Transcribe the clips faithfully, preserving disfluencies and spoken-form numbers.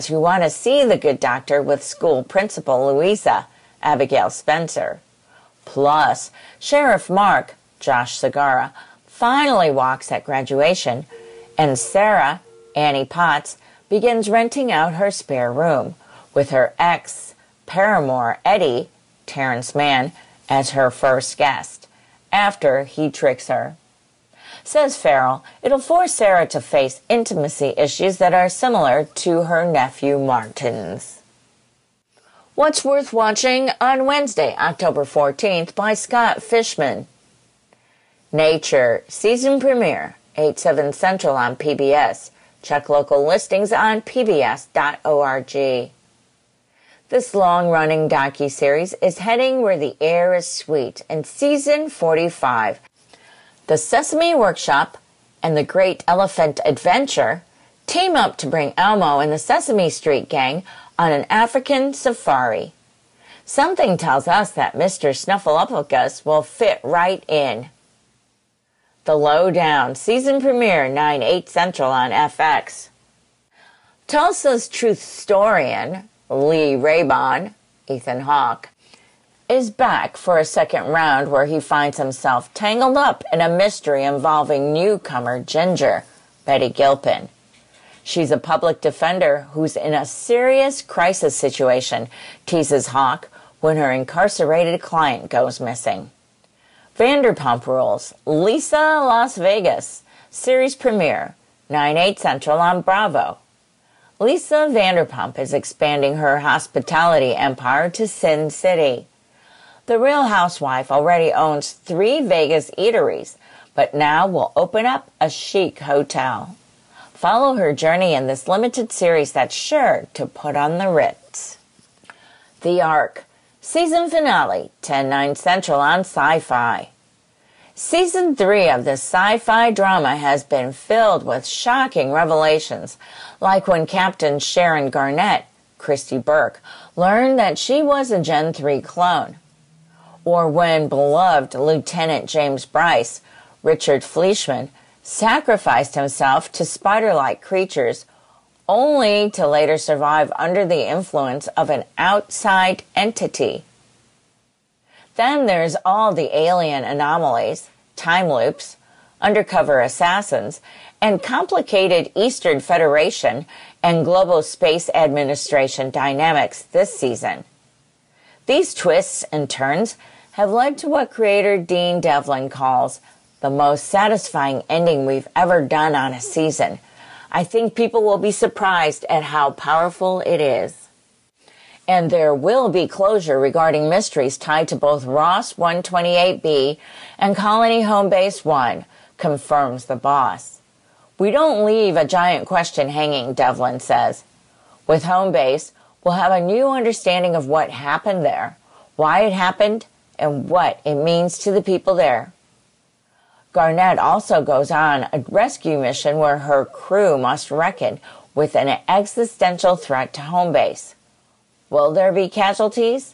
who want to see the good doctor with school principal Louisa, Abigail Spencer. Plus, Sheriff Mark, Josh Segarra, finally walks at graduation, and Sarah, Annie Potts, begins renting out her spare room, with her ex-paramour Eddie, Terrence Mann, as her first guest, after he tricks her. Says Farrell, it'll force Sarah to face intimacy issues that are similar to her nephew Martin's. What's Worth Watching on Wednesday, October fourteenth by Scott Fishman. Nature, season premiere, eight, seven Central on P B S. Check local listings on P B S dot org. This long-running docuseries is heading where the air is sweet in season forty-five. The Sesame Workshop and the Great Elephant Adventure team up to bring Elmo and the Sesame Street Gang on an African safari. Something tells us that Mister Snuffleupagus will fit right in. The Lowdown, season premiere, nine, eight Central on F X. Tulsa's Truthstorian, Lee Raybon, Ethan Hawke, is back for a second round where he finds himself tangled up in a mystery involving newcomer Ginger, Betty Gilpin. She's a public defender who's in a serious crisis situation, teases Hawke when her incarcerated client goes missing. Vanderpump Rules, Lisa Las Vegas, series premiere, nine, eight Central on Bravo. Lisa Vanderpump is expanding her hospitality empire to Sin City. The Real Housewife already owns three Vegas eateries, but now will open up a chic hotel. Follow her journey in this limited series that's sure to put on the Ritz. The Ark, season finale, ten, nine Central on Sci-Fi. Season three of this sci-fi drama has been filled with shocking revelations, like when Captain Sharon Garnett, Christy Burke, learned that she was a Gen three clone. Or when beloved Lieutenant James Bryce, Richard Fleischman, sacrificed himself to spider-like creatures only to later survive under the influence of an outside entity. Then there's all the alien anomalies, time loops, undercover assassins, and complicated Eastern Federation and Global Space Administration dynamics this season. These twists and turns have led to what creator Dean Devlin calls the most satisfying ending we've ever done on a season. I think people will be surprised at how powerful it is. And there will be closure regarding mysteries tied to both Ross one twenty-eight B and Colony Home Base one, confirms the boss. We don't leave a giant question hanging, Devlin says. With Home Base, we'll have a new understanding of what happened there, why it happened, and what it means to the people there. Garnett also goes on a rescue mission where her crew must reckon with an existential threat to Home Base. Will there be casualties?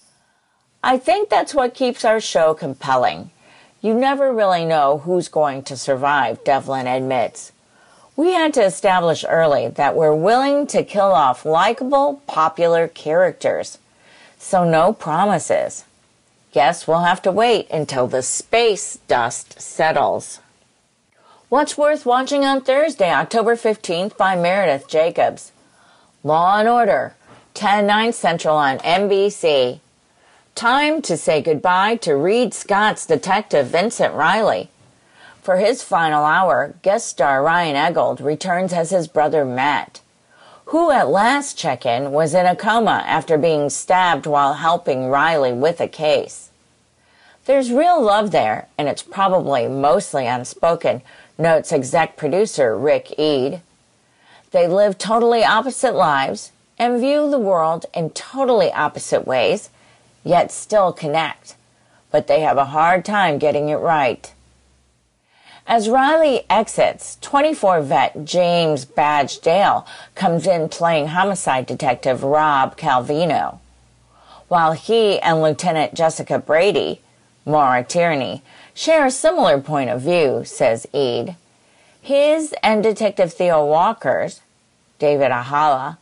I think that's what keeps our show compelling. You never really know who's going to survive, Devlin admits. We had to establish early that we're willing to kill off likable, popular characters. So no promises. Guess we'll have to wait until the space dust settles. What's Worth Watching on Thursday, October fifteenth by Meredith Jacobs. Law and Order, ten, nine Central on N B C. Time to say goodbye to Reed Scott's detective Vincent Riley. For his final hour, guest star Ryan Eggold returns as his brother Matt, who at last check-in was in a coma after being stabbed while helping Riley with a case. There's real love there, and it's probably mostly unspoken, notes exec producer Rick Eade. They live totally opposite lives and view the world in totally opposite ways, yet still connect. But they have a hard time getting it right. As Riley exits, twenty-four vet James Badge Dale comes in playing homicide detective Rob Calvino. While he and Lieutenant Jessica Brady, Maura Tierney, share a similar point of view, says Eade. His and Detective Theo Walker's, David Ahala,